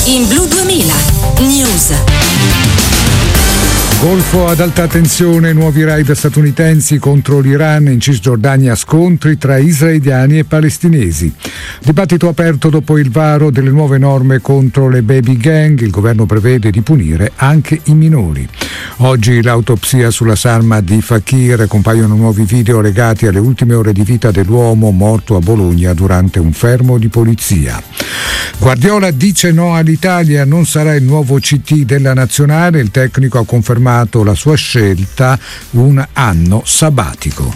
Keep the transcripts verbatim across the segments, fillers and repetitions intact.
In Blu duemila News. Golfo ad alta tensione, nuovi raid statunitensi contro l'Iran, in Cisgiordania scontri tra israeliani e palestinesi. Dibattito aperto dopo il varo delle nuove norme contro le baby gang, il governo prevede di punire anche i minori. Oggi l'autopsia sulla salma di Fakir, compaiono nuovi video legati alle ultime ore di vita dell'uomo morto a Bologna durante un fermo di polizia. Guardiola dice no all'Italia, non sarà il nuovo C T della nazionale, il tecnico ha confermato la sua scelta, un anno sabbatico.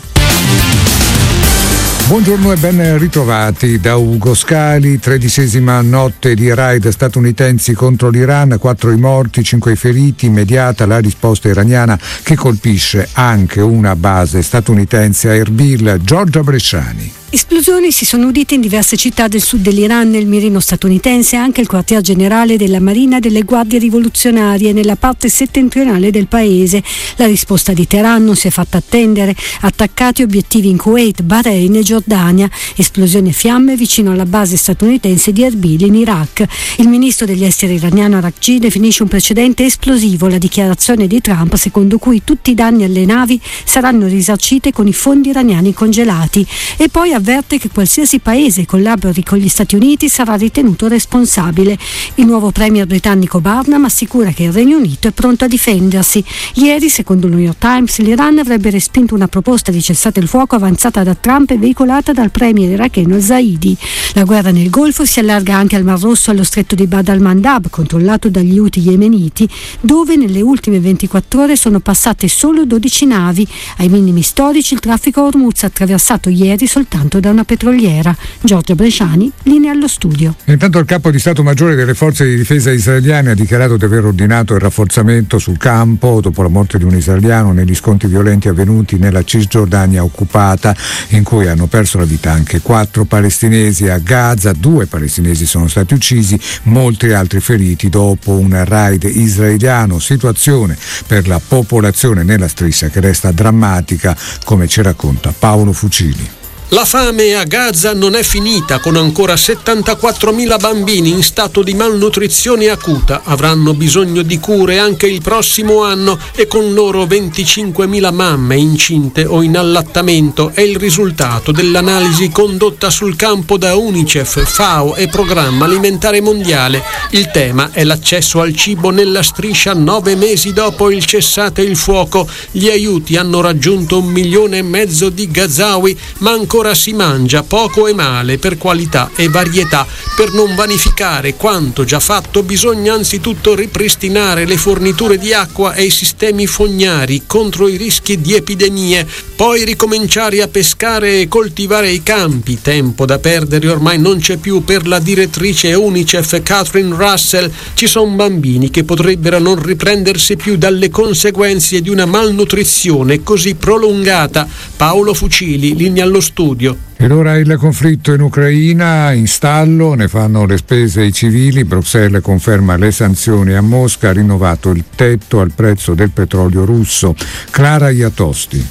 Buongiorno e ben ritrovati da Ugo Scali. Tredicesima notte di raid statunitensi contro l'Iran, quattro i morti, cinque i feriti, immediata la risposta iraniana che colpisce anche una base statunitense a Erbil. Giorgia Bresciani. Esplosioni si sono udite in diverse città del sud dell'Iran, nel mirino statunitense, anche il quartier generale della Marina delle Guardie Rivoluzionarie nella parte settentrionale del paese. La risposta di Teheran non si è fatta attendere, attaccati obiettivi in Kuwait, Bahrain e Giordania, esplosioni e fiamme vicino alla base statunitense di Erbil in Iraq. Il ministro degli esteri iraniano Araghchi definisce un precedente esplosivo la dichiarazione di Trump secondo cui tutti i danni alle navi saranno risarciti con i fondi iraniani congelati, e poi avverte che qualsiasi paese collabori con gli Stati Uniti sarà ritenuto responsabile. Il nuovo premier britannico Barnum assicura che il Regno Unito è pronto a difendersi. Ieri, secondo il New York Times, l'Iran avrebbe respinto una proposta di cessate il fuoco avanzata da Trump e veicolata dal premier iracheno Zaidi. La guerra nel Golfo si allarga anche al Mar Rosso e allo stretto di Bab al-Mandab, controllato dagli Houthi yemeniti, dove nelle ultime ventiquattro ore sono passate solo dodici navi. Ai minimi storici il traffico a Hormuz, attraversato ieri soltanto da una petroliera. Giorgia Bresciani, linea allo studio. Intanto il capo di Stato Maggiore delle forze di difesa israeliane ha dichiarato di aver ordinato il rafforzamento sul campo dopo la morte di un israeliano negli scontri violenti avvenuti nella Cisgiordania occupata, in cui hanno perso la vita anche quattro palestinesi. A Gaza due palestinesi sono stati uccisi, molti altri feriti dopo un raid israeliano. Situazione per la popolazione nella striscia che resta drammatica, come ci racconta Paolo Fucili. La fame a Gaza non è finita, con ancora settantaquattromila bambini in stato di malnutrizione acuta. Avranno bisogno di cure anche il prossimo anno e con loro venticinquemila mamme incinte o in allattamento. È il risultato dell'analisi condotta sul campo da UNICEF, FAO e Programma Alimentare Mondiale. Il tema è l'accesso al cibo nella striscia nove mesi dopo il cessate il fuoco. Gli aiuti hanno raggiunto un milione e mezzo di gazawi, ma ancora Ora si mangia poco e male per qualità e varietà. Per non vanificare quanto già fatto, bisogna anzitutto ripristinare le forniture di acqua e i sistemi fognari contro i rischi di epidemie, poi ricominciare a pescare e coltivare i campi. Tempo da perdere ormai non c'è più per la direttrice UNICEF Catherine Russell. Ci sono bambini che potrebbero non riprendersi più dalle conseguenze di una malnutrizione così prolungata. Paolo Fucili, linea allo studio. Ed ora il conflitto in Ucraina, in stallo, ne fanno le spese i civili. Bruxelles conferma le sanzioni a Mosca, ha rinnovato il tetto al prezzo del petrolio russo. Clara Iatosti.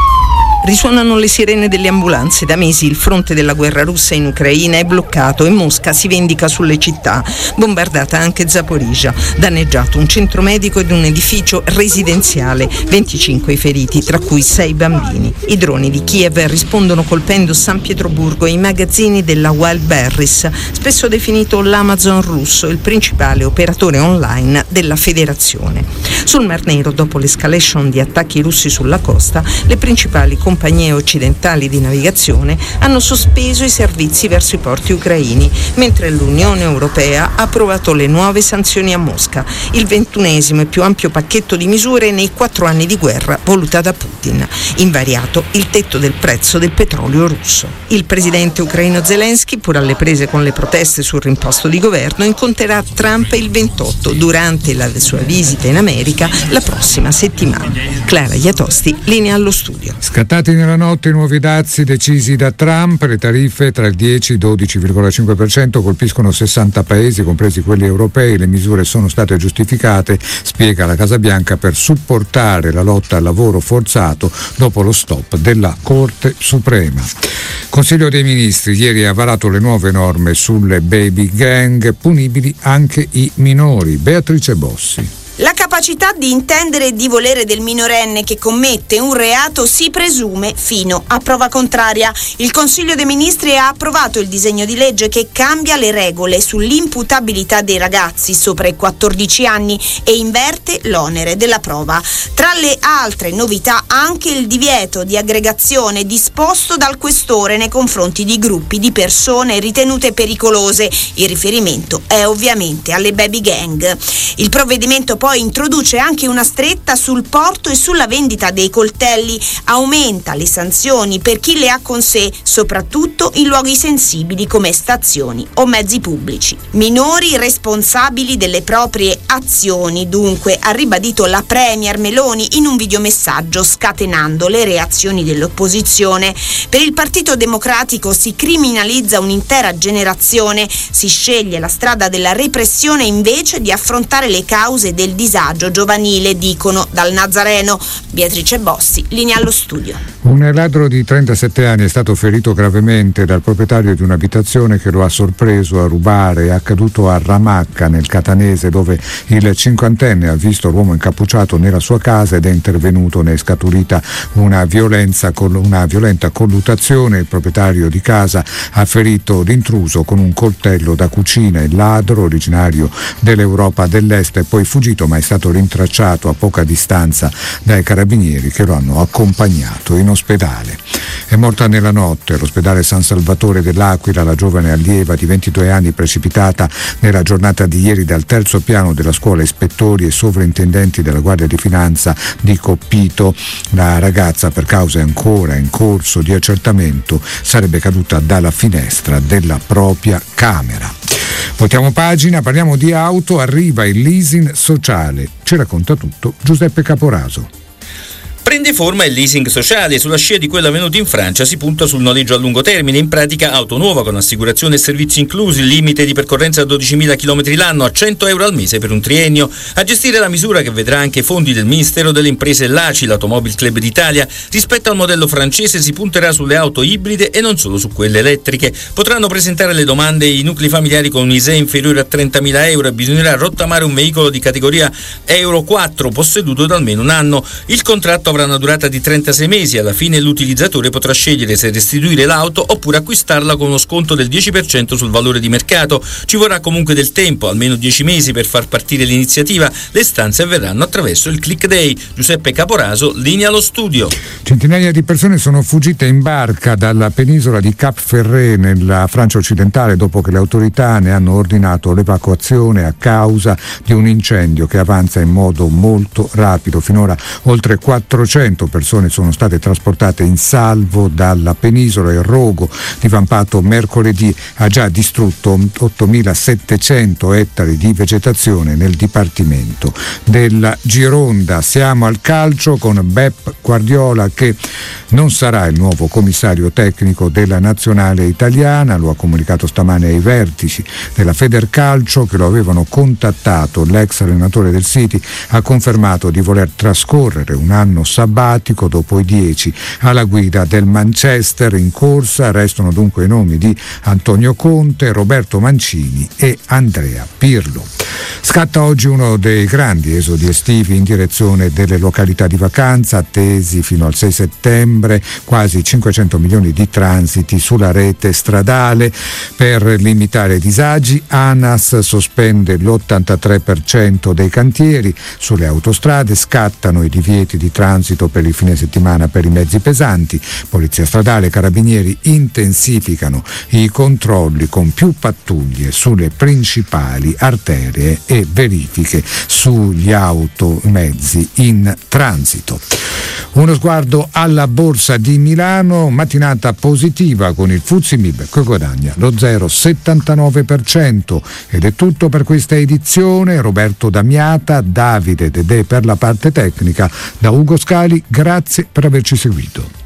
Risuonano le sirene delle ambulanze. Da mesi il fronte della guerra russa in Ucraina è bloccato e Mosca si vendica sulle città. Bombardata anche Zaporizhzhia, danneggiato un centro medico ed un edificio residenziale, venticinque i feriti, tra cui sei bambini. I droni di Kiev rispondono colpendo San Pietroburgo e i magazzini della Wildberries, spesso definito l'Amazon russo, il principale operatore online della federazione. Sul Mar Nero, dopo l'escalation di attacchi russi sulla costa, le principali compagnie occidentali di navigazione hanno sospeso i servizi verso i porti ucraini, mentre l'Unione Europea ha approvato le nuove sanzioni a Mosca, il ventunesimo e più ampio pacchetto di misure nei quattro anni di guerra voluta da Putin. Invariato il tetto del prezzo del petrolio russo. Il presidente ucraino Zelensky, pur alle prese con le proteste sul rimposto di governo, incontrerà Trump il ventotto durante la sua visita in America la prossima settimana. Clara Iatosti, linea allo studio. Scattati nella notte i nuovi dazi decisi da Trump, le tariffe tra il dieci e il dodici virgola cinque per cento colpiscono sessanta paesi, compresi quelli europei. Le misure sono state giustificate, spiega la Casa Bianca, per supportare la lotta al lavoro forzato dopo lo stop della Corte Suprema. Consiglio dei Ministri ieri ha varato le nuove norme sulle baby gang, punibili anche i minori. Beatrice Bossi. La capacità di intendere e di volere del minorenne che commette un reato si presume fino a prova contraria. Il Consiglio dei Ministri ha approvato il disegno di legge che cambia le regole sull'imputabilità dei ragazzi sopra i quattordici anni e inverte l'onere della prova. Tra le altre novità anche il divieto di aggregazione disposto dal questore nei confronti di gruppi di persone ritenute pericolose. Il riferimento è ovviamente alle baby gang. Il provvedimento poi introduce anche una stretta sul porto e sulla vendita dei coltelli, aumenta le sanzioni per chi le ha con sé, soprattutto in luoghi sensibili come stazioni o mezzi pubblici. Minori responsabili delle proprie azioni, dunque, ha ribadito la Premier Meloni in un videomessaggio, scatenando le reazioni dell'opposizione. Per il Partito Democratico si criminalizza un'intera generazione, si sceglie la strada della repressione invece di affrontare le cause del disagio giovanile, dicono dal Nazareno. Beatrice Bossi, linea allo studio. Un ladro di trentasette anni è stato ferito gravemente dal proprietario di un'abitazione che lo ha sorpreso a rubare. È accaduto a Ramacca, nel Catanese, dove il cinquantenne ha visto l'uomo incappucciato nella sua casa ed è intervenuto. Ne è scaturita una violenza, una violenta colluttazione. Il proprietario di casa ha ferito l'intruso con un coltello da cucina. Il ladro, originario dell'Europa dell'Est, è poi fuggito, ma è stato rintracciato a poca distanza dai carabinieri che lo hanno accompagnato in ospedale. È morta nella notte all'ospedale San Salvatore dell'Aquila la giovane allieva di ventidue anni precipitata nella giornata di ieri dal terzo piano della scuola ispettori e sovrintendenti della Guardia di Finanza di Coppito. La ragazza, per cause ancora in corso di accertamento, sarebbe caduta dalla finestra della propria camera. Voltiamo pagina, parliamo di auto, arriva il leasing sociale. Ci racconta tutto Giuseppe Caporaso. Prende forma il leasing sociale. Sulla scia di quello avvenuto in Francia si punta sul noleggio a lungo termine, in pratica auto nuova con assicurazione e servizi inclusi, limite di percorrenza a dodicimila chilometri l'anno, a cento euro al mese per un triennio. A gestire la misura, che vedrà anche fondi del Ministero delle Imprese, l'A C I, l'Automobile Club d'Italia. Rispetto al modello francese si punterà sulle auto ibride e non solo su quelle elettriche. Potranno presentare le domande i nuclei familiari con un I S E E inferiore a trentamila euro e bisognerà rottamare un veicolo di categoria Euro quattro posseduto da almeno un anno. Il contratto avrà una durata di trentasei mesi. Alla fine l'utilizzatore potrà scegliere se restituire l'auto oppure acquistarla con uno sconto del dieci per cento sul valore di mercato. Ci vorrà comunque del tempo, almeno dieci mesi, per far partire l'iniziativa. Le istanze avverranno attraverso il Click Day. Giuseppe Caporaso, linea allo studio. Centinaia di persone sono fuggite in barca dalla penisola di Cap Ferret nella Francia occidentale dopo che le autorità ne hanno ordinato l'evacuazione a causa di un incendio che avanza in modo molto rapido. Finora oltre quattrocento persone sono state trasportate in salvo dalla penisola. Il rogo, divampato mercoledì, ha già distrutto ottomilasettecento ettari di vegetazione nel dipartimento della Gironda. Siamo al calcio con Pep Guardiola, che non sarà il nuovo commissario tecnico della nazionale italiana. Lo ha comunicato stamane ai vertici della Federcalcio, che lo avevano contattato. L'ex allenatore del City ha confermato di voler trascorrere un anno sabbatico dopo i dieci alla guida del Manchester. In corsa restano dunque i nomi di Antonio Conte, Roberto Mancini e Andrea Pirlo. Scatta oggi uno dei grandi esodi estivi in direzione delle località di vacanza, attesi fino al sei settembre, quasi cinquecento milioni di transiti sulla rete stradale. Per limitare i disagi, ANAS sospende l'ottantatré per cento dei cantieri sulle autostrade, scattano i divieti di transito per il fine settimana per i mezzi pesanti. Polizia stradale e carabinieri intensificano i controlli con più pattuglie sulle principali arterie diagnostiche e verifiche sugli automezzi in transito. Uno sguardo alla borsa di Milano, mattinata positiva con il Fuzzi Mib che guadagna lo zero virgola settantanove per cento. Ed è tutto per questa edizione. Roberto Damiata, Davide Dedè per la parte tecnica, da Ugo Scali, grazie per averci seguito.